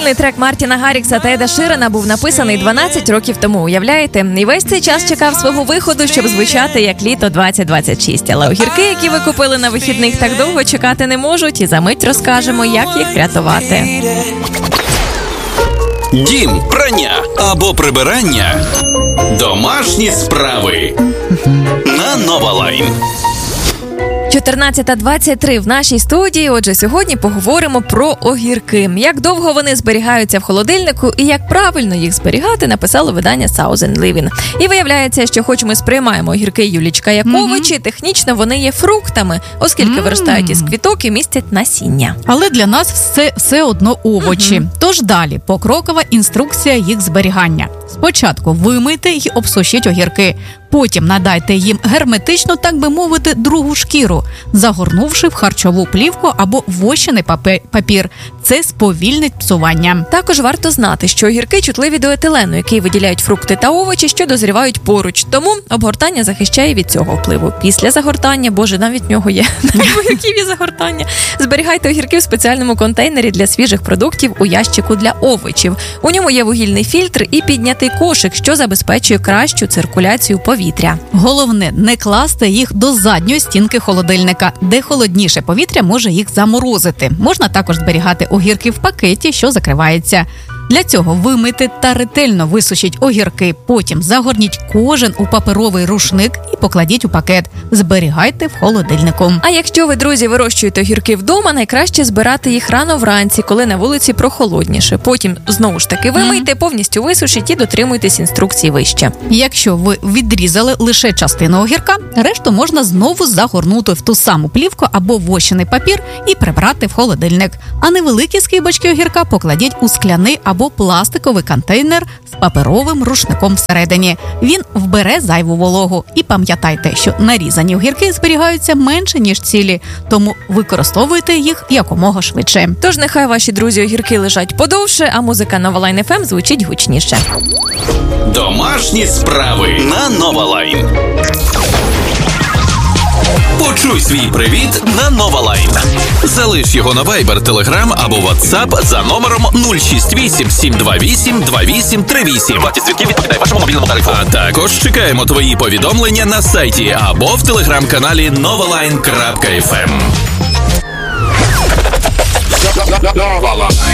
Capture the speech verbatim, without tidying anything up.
стильний трек Мартіна Гаррікса та Еда Ширана був написаний дванадцять років тому, уявляєте? І весь цей час чекав свого виходу, щоб звучати як літо двадцять двадцять шість. Але огірки, які ви купили на вихідних, так довго чекати не можуть, і за мить розкажемо, як їх врятувати. Дім, прання або прибирання. Домашні справи. На Нова Лайн. чотирнадцята двадцять три в нашій студії. Отже, сьогодні поговоримо про огірки. Як довго вони зберігаються в холодильнику і як правильно їх зберігати, написало видання Southern Living. І виявляється, що хоч ми сприймаємо огірки, Юлічка, як mm-hmm. овочі, технічно вони є фруктами, оскільки mm-hmm. виростають із квіток і містять насіння. Але для нас все, все одно овочі. Mm-hmm. Тож далі, покрокова інструкція їх зберігання. Спочатку вимийте і обсушіть огірки. Потім надайте їм герметично, так би мовити, другу шкіру, загорнувши в харчову плівку або вощений папір. Це сповільнить псування. Також варто знати, що огірки чутливі до етилену, який виділяють фрукти та овочі, що дозрівають поруч. Тому обгортання захищає від цього впливу. Після загортання, боже, навіть в нього є огірків і загортання. Зберігайте огірки в спеціальному контейнері для свіжих продуктів у ящику для овочів. У ньому є вугільний фільтр і піднятий кошик, що забезпечує кращу циркуляцію повітря. Головне, не класти їх до задньої стінки холодильника, де холодніше повітря може їх заморозити. Можна також зберігати огірки в пакеті, що закривається. Для цього вимийте та ретельно висушіть огірки, потім загорніть кожен у паперовий рушник і покладіть у пакет. Зберігайте в холодильнику. А якщо ви, друзі, вирощуєте огірки вдома, найкраще збирати їх рано вранці, коли на вулиці прохолодніше. Потім, знову ж таки, вимийте, повністю висушіть і дотримуйтесь інструкції вище. Якщо ви відрізали лише частину огірка, решту можна знову загорнути в ту саму плівку або вощений папір і прибрати в холодильник. А невеликі скибочки огірка покладіть у скляний або пластиковий контейнер з паперовим рушником всередині. Він вбере зайву вологу. І пам'ятайте, що нарізані огірки зберігаються менше, ніж цілі, тому використовуйте їх якомога швидше. Тож нехай ваші друзі огірки лежать подовше, а музика Нова Лайн еф ем звучить гучніше. Домашні справи на Нова Лайн. Почуй свій привіт на Нова Лайн. Залиш його на Viber, Telegram або WhatsApp за номером нуль шість вісім сім два вісім два вісім три вісім. Вартість дзвінків відповідає вашому мобільному тарифу. А також чекаємо твої повідомлення на сайті або в телеграм-каналі новалайн крапка еф ем.